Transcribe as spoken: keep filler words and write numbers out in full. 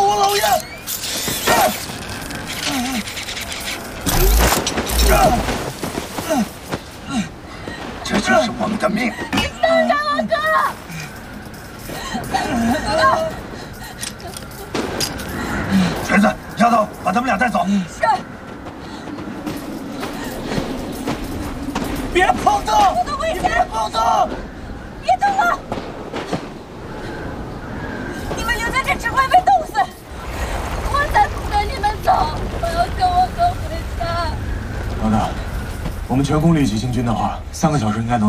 我老爷！这就是我们的命。 放开我哥！ 锤子，丫头，把他们俩带走。 是。 别碰他！ 这个危险！ 别碰他！ 别动了！你们留在这只会被冻死。我才不跟你们走，我要跟我哥回家。 老大，我们全攻立即行军的话，三个小时应该能。